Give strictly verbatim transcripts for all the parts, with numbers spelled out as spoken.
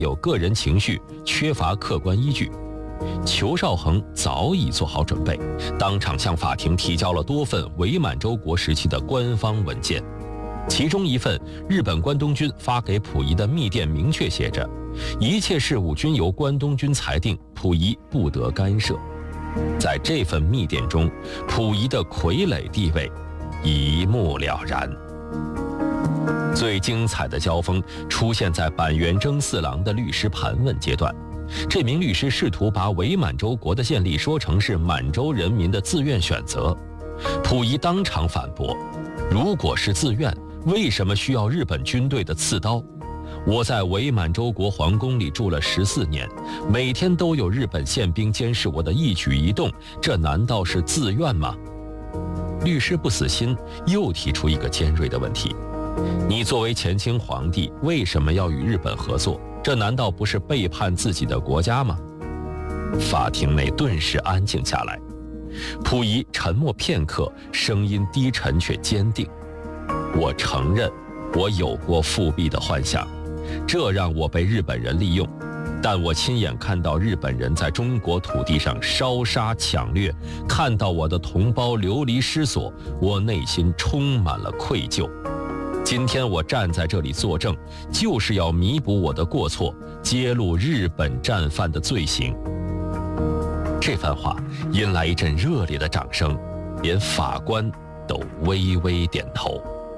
有个人情绪，缺乏客观依据。裘绍珩早已做好准备，当场向法庭提交了多份伪满洲国时期的官方文件。其中一份日本关东军发给溥仪的密电明确写着，一切事务均由关东军裁定，溥仪不得干涉。在这份密电中，溥仪的傀儡地位一目了然。最精彩的交锋出现在板垣征四郎的律师盘问阶段。这名律师试图把伪满洲国的建立说成是满洲人民的自愿选择。溥仪当场反驳，如果是自愿，为什么需要日本军队的刺刀？我在伪满洲国皇宫里住了十四年，每天都有日本宪兵监视我的一举一动，这难道是自愿吗？律师不死心，又提出一个尖锐的问题：你作为前清皇帝，为什么要与日本合作？这难道不是背叛自己的国家吗？法庭内顿时安静下来。溥仪沉默片刻，声音低沉却坚定：我承认我有过复辟的幻想，这让我被日本人利用，但我亲眼看到日本人在中国土地上烧杀抢掠，看到我的同胞流离失所，我内心充满了愧疚。今天我站在这里作证，就是要弥补我的过错，揭露日本战犯的罪行。这番话引来一阵热烈的掌声，连法官都微微点头。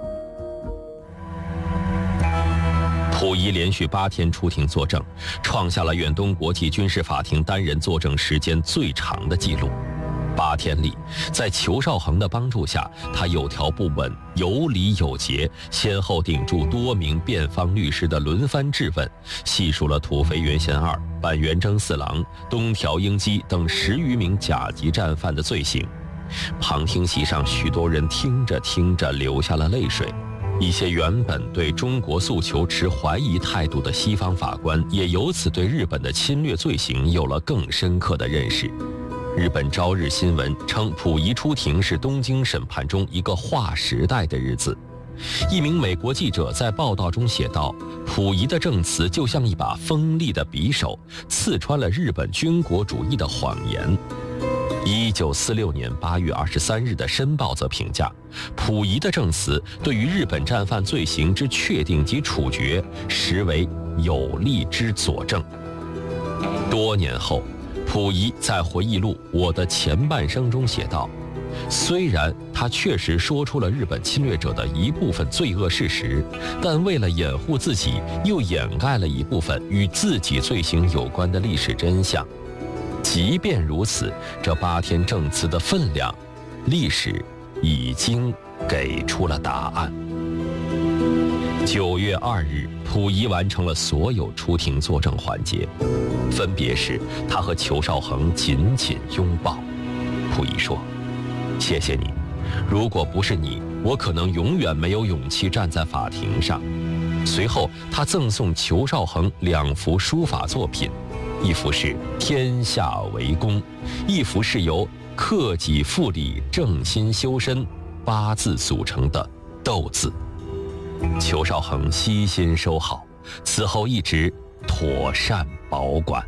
溥仪连续八天出庭作证，创下了远东国际军事法庭单人作证时间最长的记录。八天里，在裘绍珩的帮助下，他有条不紊，有理有节，先后顶住多名辩方律师的轮番质问，细数了土肥原贤二、板垣征四郎、东条英机等十余名甲级战犯的罪行。旁听席上，许多人听着听着流下了泪水。一些原本对中国诉求持怀疑态度的西方法官，也由此对日本的侵略罪行有了更深刻的认识。日本朝日新闻称，溥仪出庭是东京审判中一个划时代的日子。一名美国记者在报道中写道，溥仪的证词就像一把锋利的匕首，刺穿了日本军国主义的谎言。一九四六年八月二十三日的《申报》则评价，溥仪的证词对于日本战犯罪行之确定及处决，实为有力之佐证。多年后，溥仪在回忆录《我的前半生》中写道，虽然他确实说出了日本侵略者的一部分罪恶事实，但为了掩护自己，又掩盖了一部分与自己罪行有关的历史真相。即便如此，这八天证词的分量，历史已经给出了答案。九月二日，溥仪完成了所有出庭作证环节，分别时，他和裘绍珩紧紧拥抱。溥仪说：“谢谢你，如果不是你，我可能永远没有勇气站在法庭上。”随后，他赠送裘绍珩两幅书法作品，一幅是“天下为公”，一幅是由“克己复礼，正心修身”八字组成的“斗”字。裘绍珩悉心收好，此后一直妥善保管。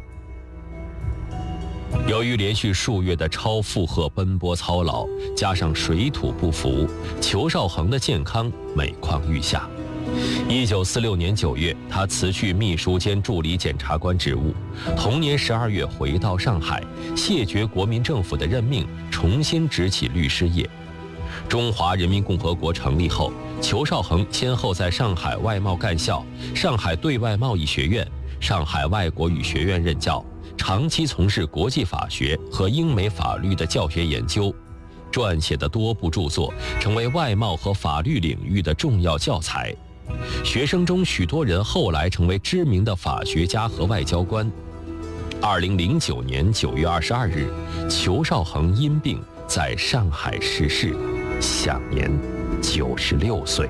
由于连续数月的超负荷奔波操劳，加上水土不服，裘绍珩的健康每况愈下。一九四六年九月，他辞去秘书兼助理检察官职务。同年十二月回到上海，谢绝国民政府的任命，重新执起律师业。中华人民共和国成立后，裘绍珩先后在上海外贸干校、上海对外贸易学院、上海外国语学院任教，长期从事国际法学和英美法律的教学研究，撰写的多部著作成为外贸和法律领域的重要教材。学生中许多人后来成为知名的法学家和外交官。二零零九年九月二十二日，裘绍珩因病在上海逝世，享年九十六岁。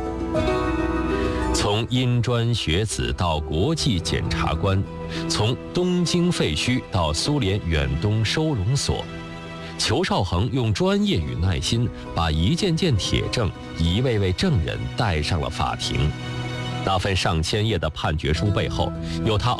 从殷专学子到国际检察官，从东京废墟到苏联远东收容所，裘绍珩用专业与耐心，把一件件铁证、一位位证人带上了法庭。那份上千页的判决书背后，有他